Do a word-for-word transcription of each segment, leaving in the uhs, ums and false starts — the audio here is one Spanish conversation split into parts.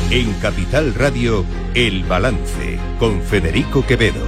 En Capital Radio, El Balance, con Federico Quevedo.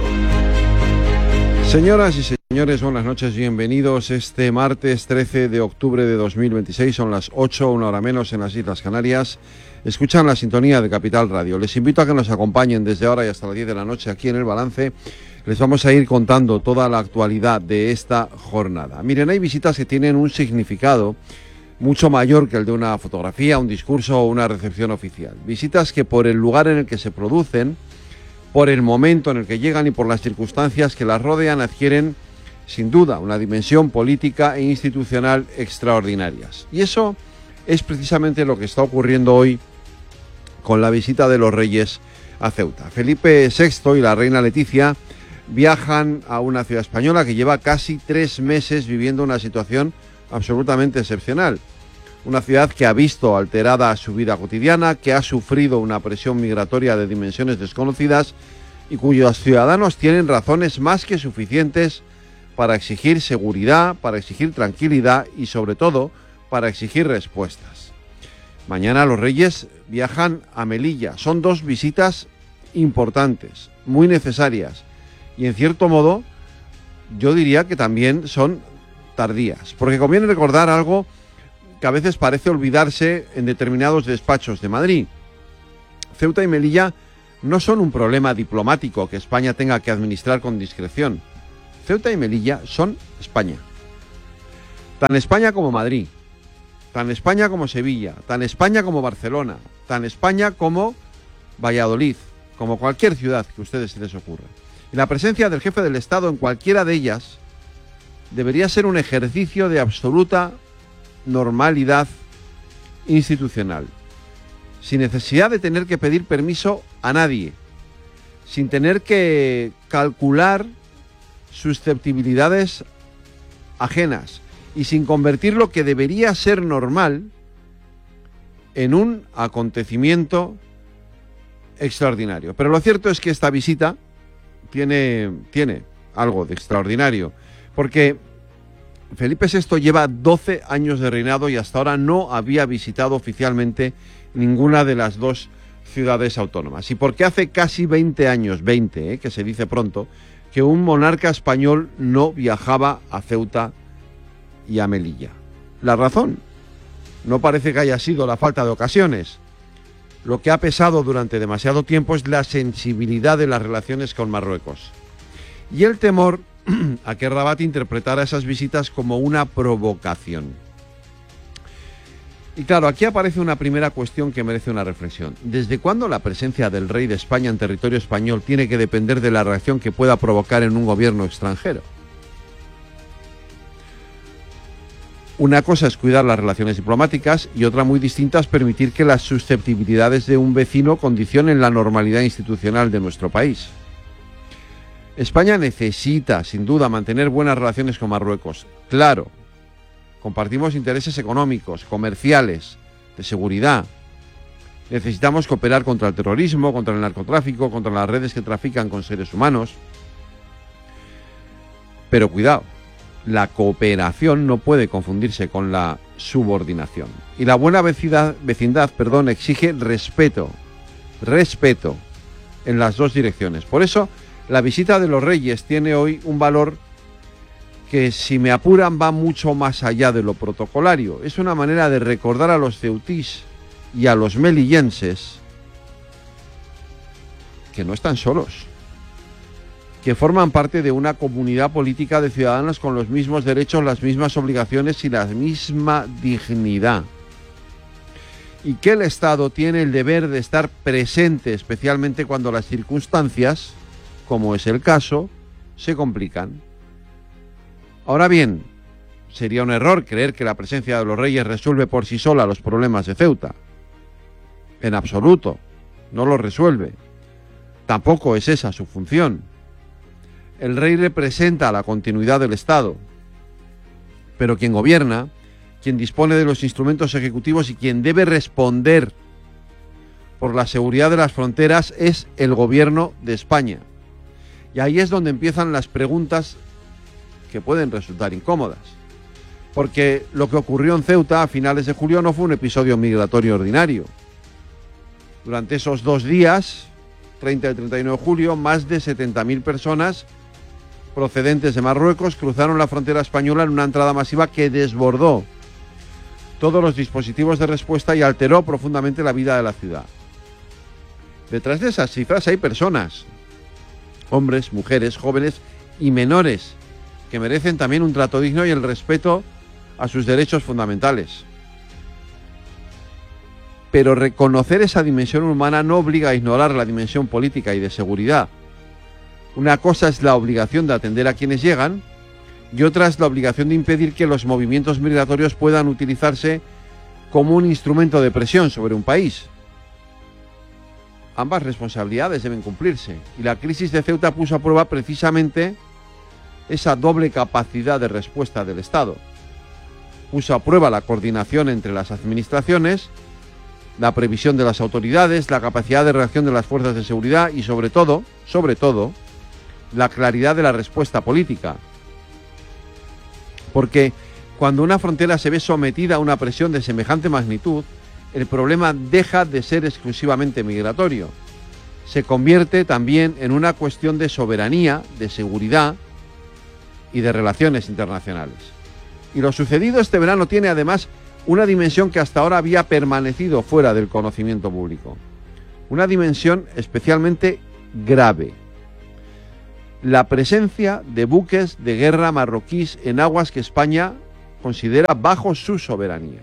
Señoras y señores, buenas noches, bienvenidos. Este martes trece de octubre de dos mil veintiséis, son las ocho, una hora menos en las Islas Canarias. Escuchan la sintonía de Capital Radio. Les invito a que nos acompañen desde ahora y hasta las diez de la noche aquí en El Balance. Les vamos a ir contando toda la actualidad de esta jornada. Miren, hay visitas que tienen un significado mucho mayor que el de una fotografía, un discurso o una recepción oficial. Visitas que por el lugar en el que se producen, por el momento en el que llegan y por las circunstancias que las rodean, adquieren sin duda una dimensión política e institucional extraordinarias. Y eso es precisamente lo que está ocurriendo hoy con la visita de los reyes a Ceuta. Felipe sexto y la reina Leticia viajan a una ciudad española que lleva casi tres meses viviendo una situación absolutamente excepcional. Una ciudad que ha visto alterada su vida cotidiana, que ha sufrido una presión migratoria de dimensiones desconocidas y cuyos ciudadanos tienen razones más que suficientes para exigir seguridad, para exigir tranquilidad y sobre todo para exigir respuestas. Mañana los reyes viajan a Melilla. Son dos visitas importantes, muy necesarias y en cierto modo yo diría que también son tardías, porque conviene recordar algo que a veces parece olvidarse en determinados despachos de Madrid. Ceuta y Melilla no son un problema diplomático que España tenga que administrar con discreción. Ceuta y Melilla son España. Tan España como Madrid, tan España como Sevilla, tan España como Barcelona, tan España como Valladolid, como cualquier ciudad que a ustedes se les ocurra. Y la presencia del jefe del Estado en cualquiera de ellas debería ser un ejercicio de absoluta normalidad institucional, sin necesidad de tener que pedir permiso a nadie, sin tener que calcular susceptibilidades ajenas y sin convertir lo que debería ser normal en un acontecimiento extraordinario. Pero lo cierto es que esta visita tiene, tiene algo de extraordinario, porque Felipe sexto lleva doce años de reinado y hasta ahora no había visitado oficialmente ninguna de las dos ciudades autónomas. Y porque hace casi veinte años, veinte, eh, que se dice pronto, que un monarca español no viajaba a Ceuta y a Melilla. La razón no parece que haya sido la falta de ocasiones. Lo que ha pesado durante demasiado tiempo es la sensibilidad de las relaciones con Marruecos y el temor a que Rabat interpretara esas visitas como una provocación. Y claro, aquí aparece una primera cuestión que merece una reflexión. ¿Desde cuándo la presencia del rey de España en territorio español tiene que depender de la reacción que pueda provocar en un gobierno extranjero? Una cosa es cuidar las relaciones diplomáticas y otra muy distinta es permitir que las susceptibilidades de un vecino condicionen la normalidad institucional de nuestro país. España necesita, sin duda, mantener buenas relaciones con Marruecos. Claro, compartimos intereses económicos, comerciales, de seguridad. Necesitamos cooperar contra el terrorismo, contra el narcotráfico, contra las redes que trafican con seres humanos. Pero cuidado, la cooperación no puede confundirse con la subordinación. Y la buena vecindad, vecindad, perdón, exige respeto, respeto en las dos direcciones. Por eso, la visita de los reyes tiene hoy un valor que, si me apuran, va mucho más allá de lo protocolario. Es una manera de recordar a los ceutís y a los melillenses que no están solos, que forman parte de una comunidad política de ciudadanos con los mismos derechos, las mismas obligaciones y la misma dignidad. Y que el Estado tiene el deber de estar presente, especialmente cuando las circunstancias, como es el caso, se complican. Ahora bien, sería un error creer que la presencia de los reyes resuelve por sí sola los problemas de Ceuta. En absoluto, no los resuelve. Tampoco es esa su función. El rey representa la continuidad del Estado, pero quien gobierna, quien dispone de los instrumentos ejecutivos y quien debe responder por la seguridad de las fronteras es el gobierno de España. Y ahí es donde empiezan las preguntas que pueden resultar incómodas. Porque lo que ocurrió en Ceuta a finales de julio no fue un episodio migratorio ordinario. Durante esos dos días, treinta y treinta y uno de julio, más de setenta mil personas procedentes de Marruecos cruzaron la frontera española en una entrada masiva que desbordó todos los dispositivos de respuesta y alteró profundamente la vida de la ciudad. Detrás de esas cifras hay personas, hombres, mujeres, jóvenes y menores, que merecen también un trato digno y el respeto a sus derechos fundamentales. Pero reconocer esa dimensión humana no obliga a ignorar la dimensión política y de seguridad. Una cosa es la obligación de atender a quienes llegan y otra es la obligación de impedir que los movimientos migratorios puedan utilizarse como un instrumento de presión sobre un país. Ambas responsabilidades deben cumplirse y la crisis de Ceuta puso a prueba precisamente esa doble capacidad de respuesta del Estado. Puso a prueba la coordinación entre las administraciones, la previsión de las autoridades, la capacidad de reacción de las fuerzas de seguridad y sobre todo, sobre todo, la claridad de la respuesta política. Porque cuando una frontera se ve sometida a una presión de semejante magnitud, el problema deja de ser exclusivamente migratorio. Se convierte también en una cuestión de soberanía, de seguridad y de relaciones internacionales. Y lo sucedido este verano tiene además una dimensión que hasta ahora había permanecido fuera del conocimiento público. Una dimensión especialmente grave. La presencia de buques de guerra marroquíes en aguas que España considera bajo su soberanía.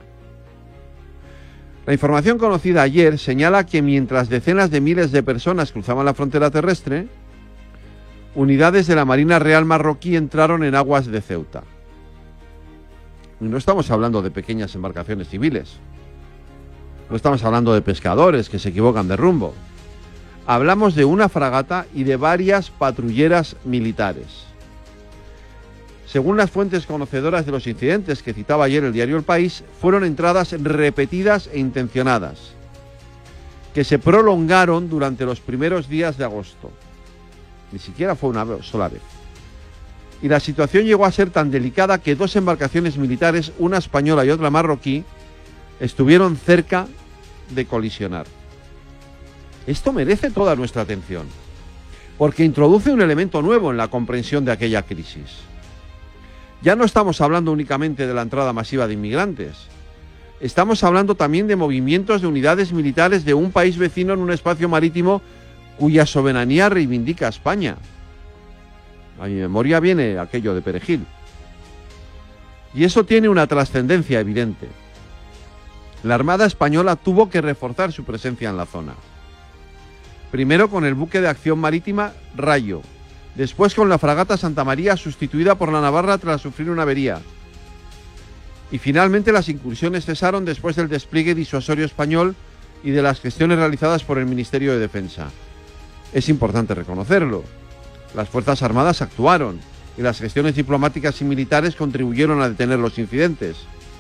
La información conocida ayer señala que mientras decenas de miles de personas cruzaban la frontera terrestre, unidades de la Marina Real marroquí entraron en aguas de Ceuta. Y no estamos hablando de pequeñas embarcaciones civiles. No estamos hablando de pescadores que se equivocan de rumbo. Hablamos de una fragata y de varias patrulleras militares. Según las fuentes conocedoras de los incidentes que citaba ayer el diario El País, fueron entradas repetidas e intencionadas, que se prolongaron durante los primeros días de agosto. Ni siquiera fue una sola vez. Y la situación llegó a ser tan delicada que dos embarcaciones militares, una española y otra marroquí, estuvieron cerca de colisionar. Esto merece toda nuestra atención, porque introduce un elemento nuevo en la comprensión de aquella crisis. Ya no estamos hablando únicamente de la entrada masiva de inmigrantes. Estamos hablando también de movimientos de unidades militares de un país vecino en un espacio marítimo cuya soberanía reivindica España. A mi memoria viene aquello de Perejil. Y eso tiene una trascendencia evidente. La Armada Española tuvo que reforzar su presencia en la zona. Primero con el buque de acción marítima Rayo, después con la fragata Santa María sustituida por la Navarra tras sufrir una avería. Y finalmente las incursiones cesaron después del despliegue disuasorio español y de las gestiones realizadas por el Ministerio de Defensa. Es importante reconocerlo. Las Fuerzas Armadas actuaron y las gestiones diplomáticas y militares contribuyeron a detener los incidentes.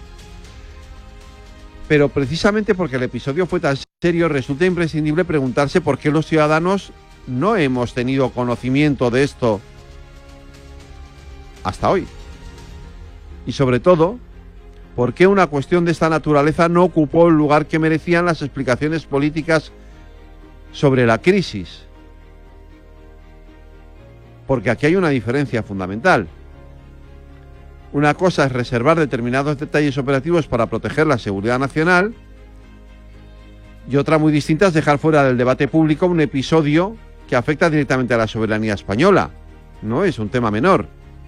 Pero precisamente porque el episodio fue tan serio, resulta imprescindible preguntarse por qué los ciudadanos no hemos tenido conocimiento de esto hasta hoy. Y sobre todo, por qué una cuestión de esta naturaleza no ocupó el lugar que merecían las explicaciones políticas sobre la crisis. Porque aquí hay una diferencia fundamental. Una cosa es reservar determinados detalles operativos para proteger la seguridad nacional y otra muy distinta es dejar fuera del debate público un episodio que afecta directamente a la soberanía española. No es un tema menor.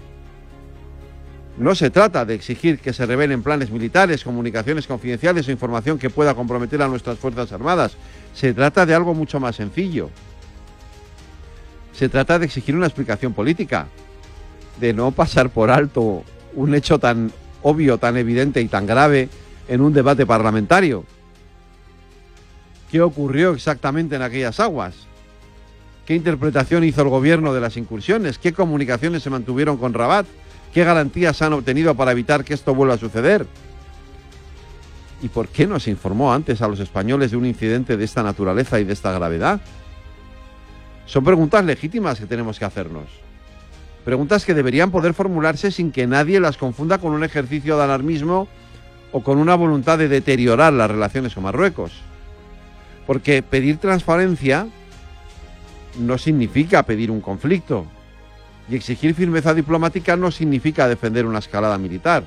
No se trata de exigir que se revelen planes militares, comunicaciones confidenciales o información que pueda comprometer a nuestras Fuerzas Armadas. Se trata de algo mucho más sencillo. Se trata de exigir una explicación política, de no pasar por alto un hecho tan obvio, tan evidente y tan grave en un debate parlamentario. ¿Qué ocurrió exactamente en aquellas aguas? ¿Qué interpretación hizo el gobierno de las incursiones? ¿Qué comunicaciones se mantuvieron con Rabat? ¿Qué garantías han obtenido para evitar que esto vuelva a suceder? ¿Y por qué no se informó antes a los españoles de un incidente de esta naturaleza y de esta gravedad? Son preguntas legítimas que tenemos que hacernos. Preguntas que deberían poder formularse sin que nadie las confunda con un ejercicio de alarmismo o con una voluntad de deteriorar las relaciones con Marruecos. Porque pedir transparencia no significa pedir un conflicto, y exigir firmeza diplomática no significa defender una escalada militar.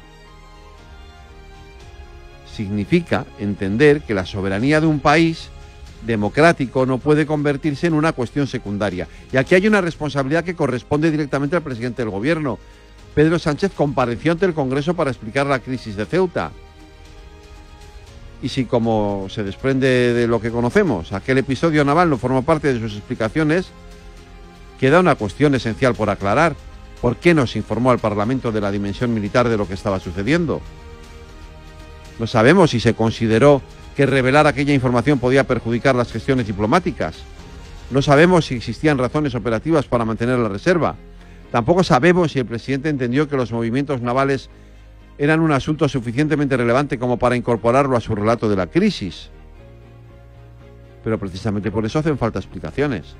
Significa entender que la soberanía de un país democrático no puede convertirse en una cuestión secundaria. Y aquí hay una responsabilidad que corresponde directamente al presidente del gobierno. Pedro Sánchez compareció ante el Congreso para explicar la crisis de Ceuta. Y si, como se desprende de lo que conocemos, aquel episodio naval no forma parte de sus explicaciones, queda una cuestión esencial por aclarar. ¿Por qué no se informó al Parlamento de la dimensión militar de lo que estaba sucediendo? No sabemos si se consideró que revelar aquella información podía perjudicar las gestiones diplomáticas. No sabemos si existían razones operativas para mantener la reserva. Tampoco sabemos si el presidente entendió que los movimientos navales eran un asunto suficientemente relevante como para incorporarlo a su relato de la crisis. Pero precisamente por eso hacen falta explicaciones.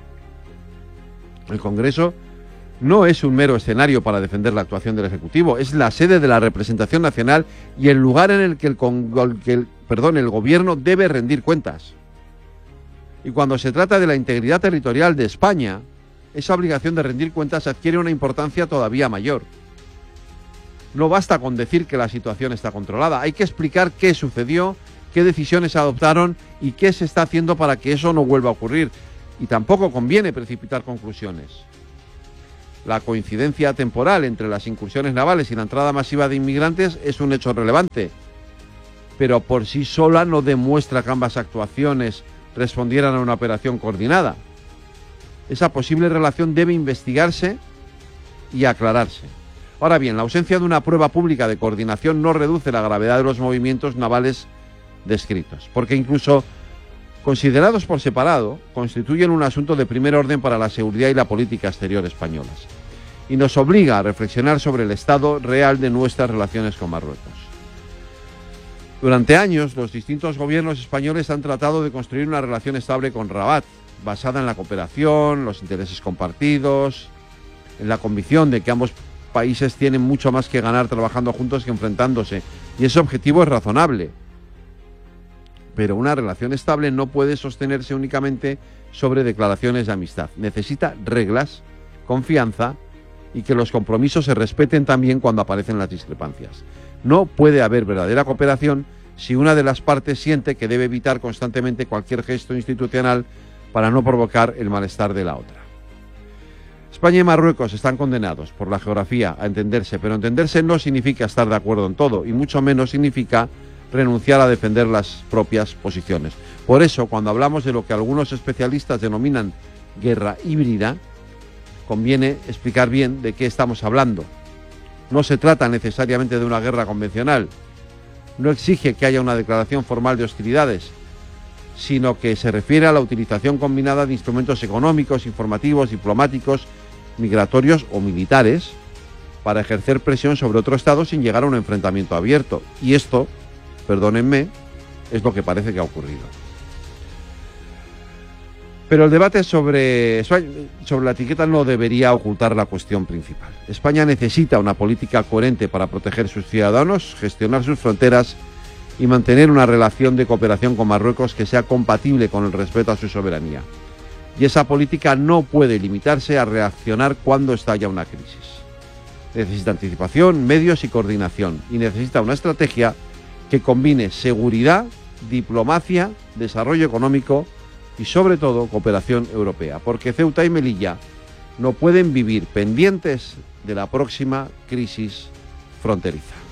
El Congreso no es un mero escenario para defender la actuación del Ejecutivo, es la sede de la representación nacional y el lugar en el que el, que el, perdón, el Gobierno debe rendir cuentas. Y cuando se trata de la integridad territorial de España, esa obligación de rendir cuentas adquiere una importancia todavía mayor. No basta con decir que la situación está controlada, hay que explicar qué sucedió, qué decisiones se adoptaron y qué se está haciendo para que eso no vuelva a ocurrir. Y tampoco conviene precipitar conclusiones. La coincidencia temporal entre las incursiones navales y la entrada masiva de inmigrantes es un hecho relevante, pero por sí sola no demuestra que ambas actuaciones respondieran a una operación coordinada. Esa posible relación debe investigarse y aclararse. Ahora bien, la ausencia de una prueba pública de coordinación no reduce la gravedad de los movimientos navales descritos, porque incluso considerados por separado, constituyen un asunto de primer orden para la seguridad y la política exterior españolas, y nos obliga a reflexionar sobre el estado real de nuestras relaciones con Marruecos. Durante años, los distintos gobiernos españoles han tratado de construir una relación estable con Rabat, basada en la cooperación, los intereses compartidos, en la convicción de que ambos países tienen mucho más que ganar trabajando juntos que enfrentándose, y ese objetivo es razonable. Pero una relación estable no puede sostenerse únicamente sobre declaraciones de amistad. Necesita reglas, confianza y que los compromisos se respeten también cuando aparecen las discrepancias. No puede haber verdadera cooperación si una de las partes siente que debe evitar constantemente cualquier gesto institucional para no provocar el malestar de la otra. España y Marruecos están condenados por la geografía a entenderse, pero entenderse no significa estar de acuerdo en todo, y mucho menos significa renunciar a defender las propias posiciones. Por eso, cuando hablamos de lo que algunos especialistas denominan guerra híbrida, conviene explicar bien de qué estamos hablando. No se trata necesariamente de una guerra convencional, no exige que haya una declaración formal de hostilidades, sino que se refiere a la utilización combinada de instrumentos económicos, informativos, diplomáticos, migratorios o militares para ejercer presión sobre otro Estado sin llegar a un enfrentamiento abierto. Y esto, perdónenme, es lo que parece que ha ocurrido. Pero el debate sobre, sobre la etiqueta no debería ocultar la cuestión principal. España necesita una política coherente para proteger sus ciudadanos, gestionar sus fronteras y mantener una relación de cooperación con Marruecos que sea compatible con el respeto a su soberanía. Y esa política no puede limitarse a reaccionar cuando estalla una crisis. Necesita anticipación, medios y coordinación, y necesita una estrategia que combine seguridad, diplomacia, desarrollo económico y sobre todo cooperación europea, porque Ceuta y Melilla no pueden vivir pendientes de la próxima crisis fronteriza.